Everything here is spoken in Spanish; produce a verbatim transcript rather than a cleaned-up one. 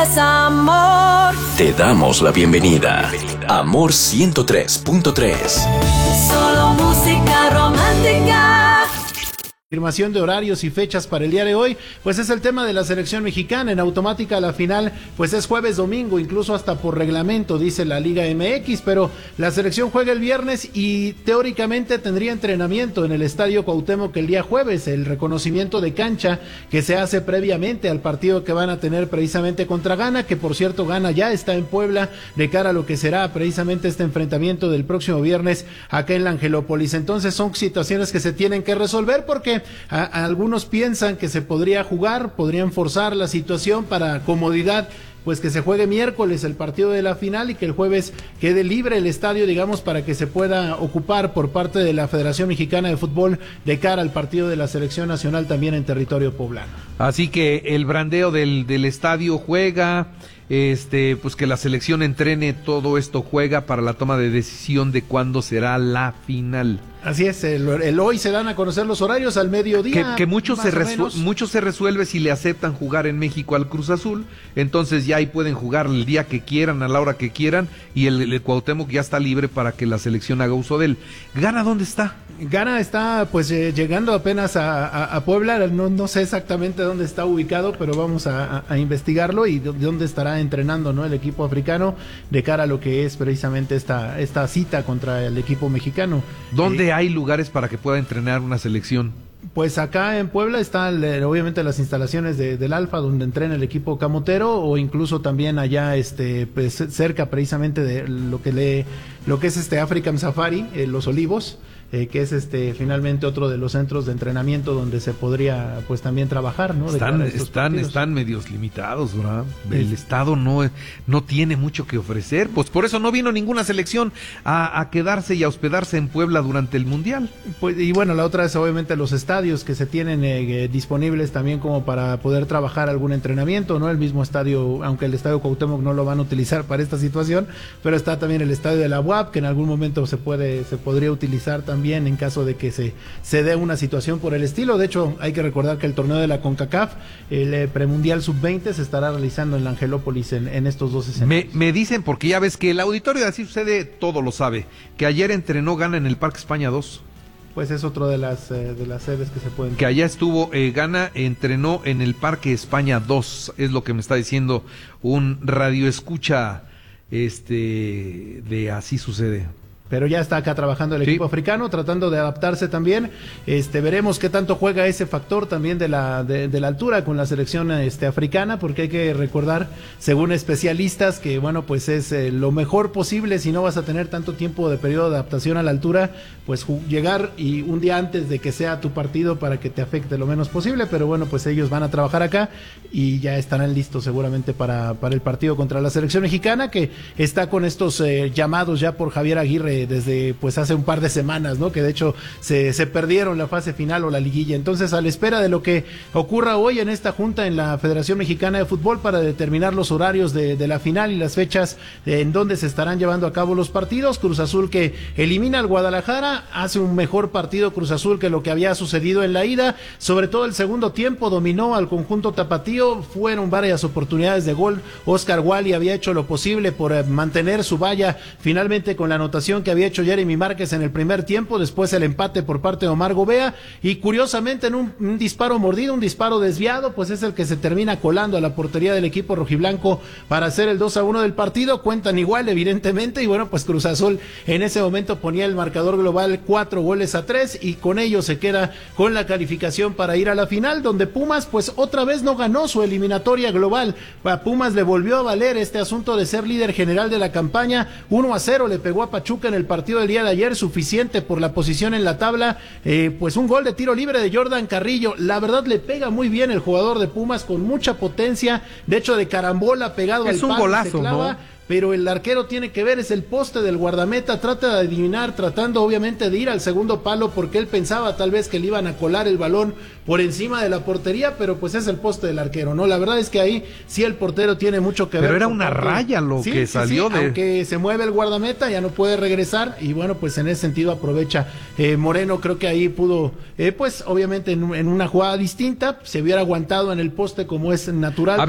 Amor. Te damos la bienvenida. Amor ciento tres punto tres. Solo música romántica. Confirmación de horarios y fechas para el día de hoy, pues es el tema de la selección mexicana. En automática la final pues es jueves domingo, incluso hasta por reglamento dice la Liga M X, pero la selección juega el viernes y teóricamente tendría entrenamiento en el Estadio Cuauhtémoc el día jueves, el reconocimiento de cancha que se hace previamente al partido que van a tener precisamente contra Ghana, que por cierto Ghana ya está en Puebla de cara a lo que será precisamente este enfrentamiento del próximo viernes acá en la Angelópolis. Entonces son situaciones que se tienen que resolver porque A, a algunos piensan que se podría jugar, podrían forzar la situación para comodidad, pues que se juegue miércoles el partido de la final y que el jueves quede libre el estadio, digamos, para que se pueda ocupar por parte de la Federación Mexicana de Fútbol de cara al partido de la Selección Nacional también en territorio poblano. Así que el brandeo del, del estadio juega, este, pues que la selección entrene, todo esto juega para la toma de decisión de cuándo será la final. Así es, el, el hoy se dan a conocer los horarios al mediodía. Que, que mucho, se resu- mucho se resuelve si le aceptan jugar en México al Cruz Azul, entonces ya ahí pueden jugar el día que quieran, a la hora que quieran, y el, el Cuauhtémoc ya está libre para que la selección haga uso de él. ¿Ghana dónde está? Ghana está pues eh, llegando apenas a, a, a Puebla, no, no sé exactamente dónde está ubicado, pero vamos a, a, a investigarlo y de, de dónde estará entrenando, ¿no?, el equipo africano de cara a lo que es precisamente esta, esta cita contra el equipo mexicano. ¿Dónde eh, hay lugares para que pueda entrenar una selección? Pues acá en Puebla están obviamente las instalaciones de, del Alfa donde entrena el equipo camotero, o incluso también allá este pues, cerca precisamente de lo que le lo que es este African Safari, eh, Los Olivos, eh, que es este finalmente otro de los centros de entrenamiento donde se podría pues también trabajar, ¿no? Están están están medios limitados, ¿verdad? El sí. Estado no no tiene mucho que ofrecer, pues por eso no vino ninguna selección a, a quedarse y a hospedarse en Puebla durante el Mundial. Pues y bueno, la otra es obviamente los estadios que se tienen eh, disponibles también como para poder trabajar algún entrenamiento, ¿no? El mismo estadio, aunque el estadio Cuauhtémoc no lo van a utilizar para esta situación, pero está también el estadio de la U A P que en algún momento se puede se podría utilizar también en caso de que se, se dé una situación por el estilo. De hecho, hay que recordar que el torneo de la CONCACAF, el eh, premundial sub veinte, se estará realizando en la Angelópolis en, en estos dos escenarios. Me, me dicen, porque ya ves que el auditorio de Así Sucede todo lo sabe, que ayer entrenó Ghana en el Parque España dos. Pues es otro de las eh, de las sedes que se pueden... Que allá estuvo, eh, Ghana entrenó en el Parque España dos, es lo que me está diciendo un radioescucha este, de Así Sucede. Pero ya está acá trabajando el equipo sí. africano, tratando de adaptarse también. Este, veremos qué tanto juega ese factor también de la de, de la altura con la selección este africana, porque hay que recordar, según especialistas, que bueno, pues es eh, lo mejor posible si no vas a tener tanto tiempo de periodo de adaptación a la altura, pues llegar y un día antes de que sea tu partido para que te afecte lo menos posible, pero bueno, pues ellos van a trabajar acá y ya estarán listos seguramente para, para el partido contra la selección mexicana, que está con estos eh, llamados ya por Javier Aguirre desde pues hace un par de semanas, ¿no? Que de hecho se, se perdieron la fase final o la liguilla. Entonces, a la espera de lo que ocurra hoy en esta junta en la Federación Mexicana de Fútbol para determinar los horarios de, de la final y las fechas en donde se estarán llevando a cabo los partidos. Cruz Azul que elimina al Guadalajara, hace un mejor partido Cruz Azul que lo que había sucedido en la ida, sobre todo el segundo tiempo, dominó al conjunto tapatío, fueron varias oportunidades de gol. Oscar Wally había hecho lo posible por eh, mantener su valla finalmente con la anotación que había hecho Jeremy Márquez en el primer tiempo, después el empate por parte de Omar Gobea, y curiosamente en un, un disparo mordido, un disparo desviado, pues es el que se termina colando a la portería del equipo rojiblanco para hacer el dos a uno del partido. Cuentan igual evidentemente, y bueno, pues Cruz Azul en ese momento ponía el marcador global cuatro goles a tres, y con ello se queda con la calificación para ir a la final, donde Pumas pues otra vez no ganó su eliminatoria global. A Pumas le volvió a valer este asunto de ser líder general de la campaña. Uno a cero le pegó a Pachuca en el partido del día de ayer, suficiente por la posición en la tabla. Eh, pues un gol de tiro libre de Jordan Carrillo, la verdad le pega muy bien el jugador de Pumas, con mucha potencia, de hecho de carambola pegado al palo. Es un golazo, ¿no? Pero el arquero tiene que ver, es el poste del guardameta, trata de adivinar, tratando obviamente de ir al segundo palo, porque él pensaba tal vez que le iban a colar el balón por encima de la portería, pero pues es el poste del arquero, ¿no? La verdad es que ahí sí el portero tiene mucho que ver. Pero era una raya lo sí, que sí, salió sí, de... aunque se mueve el guardameta, ya no puede regresar, y bueno, pues en ese sentido aprovecha eh, Moreno. Creo que ahí pudo, eh, pues obviamente en, en una jugada distinta, se hubiera aguantado en el poste como es natural.